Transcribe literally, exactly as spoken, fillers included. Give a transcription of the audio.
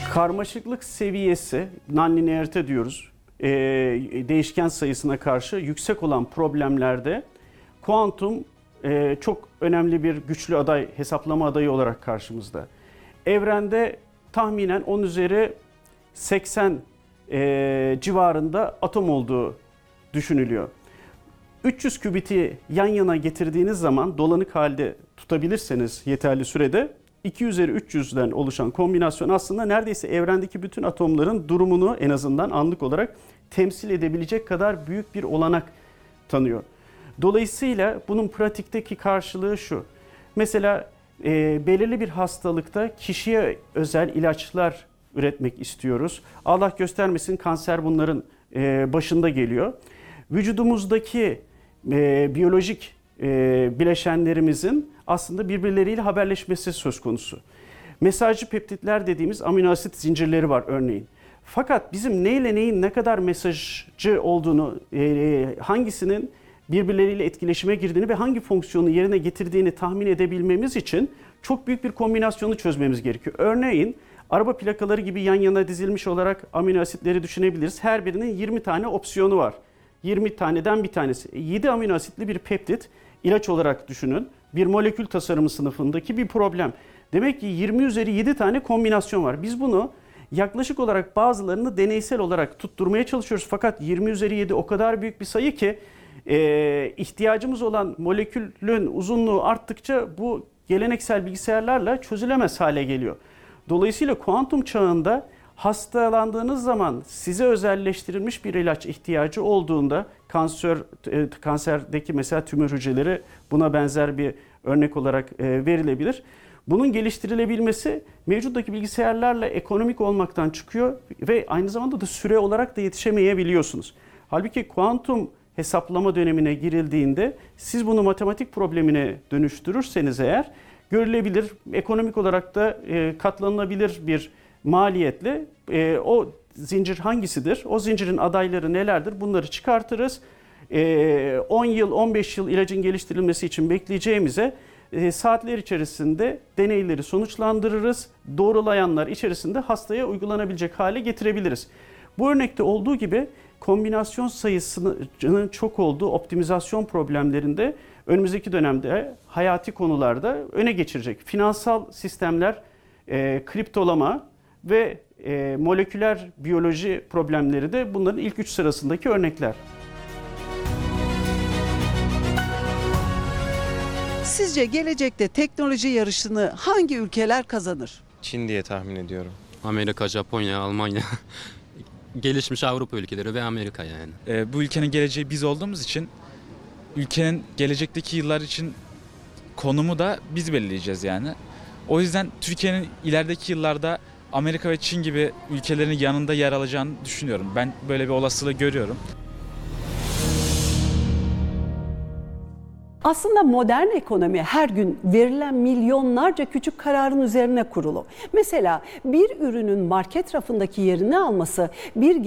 Karmaşıklık seviyesi, nonlinearite diyoruz, e, değişken sayısına karşı yüksek olan problemlerde kuantum e, çok önemli bir güçlü aday, hesaplama adayı olarak karşımızda. Evrende tahminen on üzeri seksen e, civarında atom olduğu düşünülüyor. üç yüz kübiti yan yana getirdiğiniz zaman dolanık halde tutabilirseniz yeterli sürede iki üzeri üç yüzden oluşan kombinasyon aslında neredeyse evrendeki bütün atomların durumunu en azından anlık olarak temsil edebilecek kadar büyük bir olanak tanıyor. Dolayısıyla bunun pratikteki karşılığı şu. Mesela e, belirli bir hastalıkta kişiye özel ilaçlar üretmek istiyoruz. Allah göstermesin kanser bunların e, başında geliyor. Vücudumuzdaki e, biyolojik e, bileşenlerimizin aslında birbirleriyle haberleşmesi söz konusu. Mesajcı peptitler dediğimiz amino asit zincirleri var örneğin. Fakat bizim neyle neyin ne kadar mesajcı olduğunu, e, hangisinin birbirleriyle etkileşime girdiğini ve hangi fonksiyonu yerine getirdiğini tahmin edebilmemiz için çok büyük bir kombinasyonu çözmemiz gerekiyor. Örneğin araba plakaları gibi yan yana dizilmiş olarak amino asitleri düşünebiliriz. Her birinin yirmi tane opsiyonu var. yirmi taneden bir tanesi. yedi amino asitli bir peptit ilaç olarak düşünün. Bir molekül tasarımı sınıfındaki bir problem. Demek ki yirmi üzeri yedi tane kombinasyon var. Biz bunu yaklaşık olarak bazılarını deneysel olarak tutturmaya çalışıyoruz. Fakat yirmi üzeri yedi o kadar büyük bir sayı ki e, ihtiyacımız olan molekülün uzunluğu arttıkça bu geleneksel bilgisayarlarla çözülemez hale geliyor. Dolayısıyla kuantum çağında hastalandığınız zaman size özelleştirilmiş bir ilaç ihtiyacı olduğunda kanser e, kanserdeki mesela tümör hücreleri buna benzer bir örnek olarak e, verilebilir. Bunun geliştirilebilmesi mevcuttaki bilgisayarlarla ekonomik olmaktan çıkıyor ve aynı zamanda da süre olarak da yetişemeyebiliyorsunuz. Halbuki kuantum hesaplama dönemine girildiğinde siz bunu matematik problemine dönüştürürseniz eğer görülebilir, ekonomik olarak da e, katlanılabilir bir maliyetle e, o zincir hangisidir, o zincirin adayları nelerdir bunları çıkartırız. E, on yıl, on beş yıl ilacın geliştirilmesi için bekleyeceğimize e, saatler içerisinde deneyleri sonuçlandırırız. Doğrulayanlar içerisinde hastaya uygulanabilecek hale getirebiliriz. Bu örnekte olduğu gibi kombinasyon sayısının çok olduğu optimizasyon problemlerinde önümüzdeki dönemde hayati konularda öne geçirecek. Finansal sistemler, e, kriptolama ve e, moleküler biyoloji problemleri de bunların ilk üç sırasındaki örnekler. Sizce gelecekte teknoloji yarışını hangi ülkeler kazanır? Çin diye tahmin ediyorum. Amerika, Japonya, Almanya, gelişmiş Avrupa ülkeleri ve Amerika yani. E, bu ülkenin geleceği biz olduğumuz için ülkenin gelecekteki yıllar için konumu da biz belirleyeceğiz yani. O yüzden Türkiye'nin ilerideki yıllarda Amerika ve Çin gibi ülkelerin yanında yer alacağını düşünüyorum. Ben böyle bir olasılığı görüyorum. Aslında modern ekonomi her gün verilen milyonlarca küçük kararın üzerine kurulu. Mesela bir ürünün market rafındaki yerini alması bir